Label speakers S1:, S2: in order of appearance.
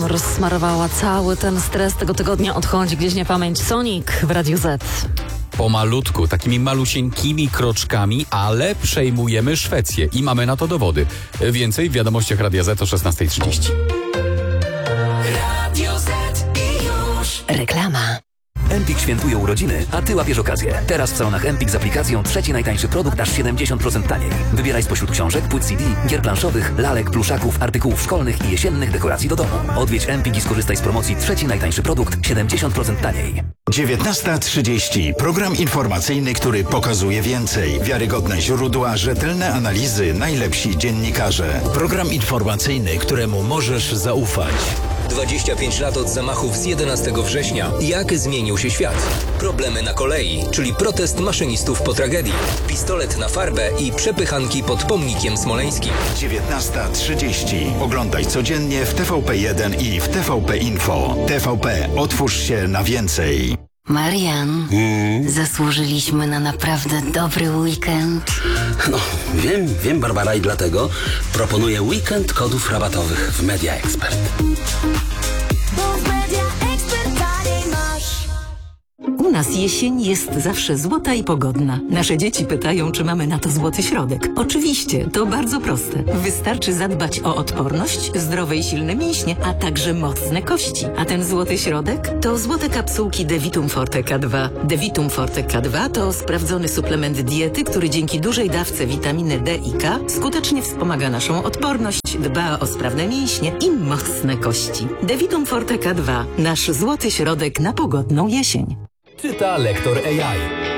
S1: Rozsmarowała cały ten stres tego tygodnia. Odchodzi gdzieś niepamięć. Sonic w Radiu Z.
S2: Pomalutku, takimi malusieńkimi kroczkami, ale przejmujemy Szwecję i mamy na to dowody. Więcej w wiadomościach Radia Z o 16:30.
S3: Radio Z i już.
S1: Reklama.
S4: Empik świętuje urodziny, a Ty łapiesz okazję. Teraz w salonach Empik z aplikacją trzeci najtańszy produkt aż 70% taniej. Wybieraj spośród książek, płyt CD, gier planszowych, lalek, pluszaków, artykułów szkolnych i jesiennych dekoracji do domu. Odwiedź Empik i skorzystaj z promocji trzeci najtańszy produkt 70% taniej.
S5: 19:30. Program informacyjny, który pokazuje więcej. Wiarygodne źródła, rzetelne analizy, najlepsi dziennikarze. Program informacyjny, któremu możesz zaufać.
S6: 25 lat od zamachów z 11 września. Jak zmienił się świat? Problemy na kolei, czyli protest maszynistów po tragedii. Pistolet na farbę i przepychanki pod pomnikiem smoleńskim.
S5: 19:30. Oglądaj codziennie w TVP1 i w TVP Info. TVP, otwórz się na więcej.
S7: Marian, zasłużyliśmy na naprawdę dobry weekend.
S8: No, wiem Barbara, i dlatego proponuję weekend kodów rabatowych w Media Expert.
S9: U nas jesień jest zawsze złota i pogodna. Nasze dzieci pytają, czy mamy na to złoty środek. Oczywiście, to bardzo proste. Wystarczy zadbać o odporność, zdrowe i silne mięśnie, a także mocne kości. A ten złoty środek to złote kapsułki Devitum Forte K2. Devitum Forte K2 to sprawdzony suplement diety, który dzięki dużej dawce witaminy D i K skutecznie wspomaga naszą odporność, dba o sprawne mięśnie i mocne kości. Devitum Forte K2, nasz złoty środek na pogodną jesień.
S6: Czyta lektor AI.